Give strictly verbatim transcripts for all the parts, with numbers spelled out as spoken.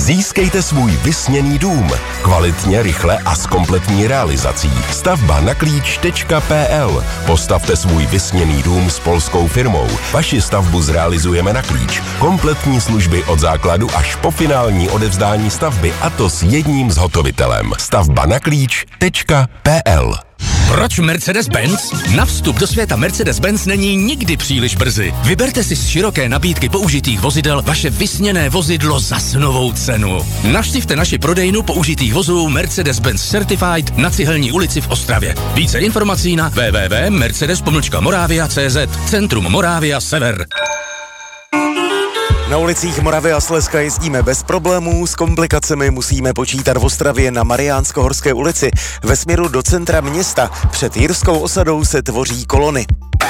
Získejte svůj vysněný dům. Kvalitně, rychle a s kompletní realizací. Stavba na klíč tečka pé el. Postavte svůj vysněný dům s polskou firmou. Vaši stavbu zrealizujeme na klíč. Kompletní služby od základu až po finální odevzdání stavby, a to s jedním zhotovitelem. Stavba na klíč tečka pé el. Proč Mercedes-Benz? Na vstup do světa Mercedes-Benz není nikdy příliš brzy. Vyberte si z široké nabídky použitých vozidel vaše vysněné vozidlo za snovou cenu. Navštivte naši prodejnu použitých vozů Mercedes-Benz Certified na Cihelní ulici v Ostravě. Více informací na w w w tečka mercedes pomlčka moravia tečka cé zet. Centrum Moravia Sever. Na ulicích Moravy a Slezska jezdíme bez problémů, s komplikacemi musíme počítat v Ostravě na Mariánsko-horské ulici. Ve směru do centra města před Jirskou osadou se tvoří kolony.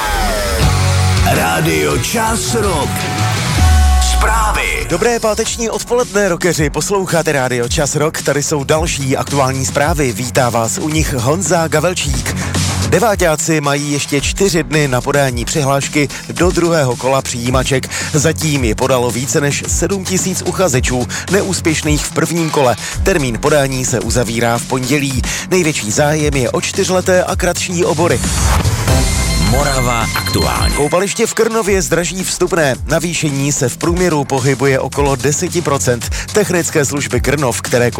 Rádio Čas Rock. Zprávy. Dobré páteční odpoledne, rockeři, posloucháte Rádio Čas Rock, tady jsou další aktuální zprávy, vítá vás u nich Honza Gavelčík. Deváťáci mají ještě čtyři dny na podání přihlášky do druhého kola přijímaček. Zatím je podalo více než sedm tisíc uchazečů, neúspěšných v prvním kole. Termín podání se uzavírá v pondělí. Největší zájem je o čtyřleté a kratší obory. Morava aktuálně. Koupaliště v Krnově zdraží vstupné. Navýšení se v průměru pohybuje okolo deset procent. Technické služby Krnov, které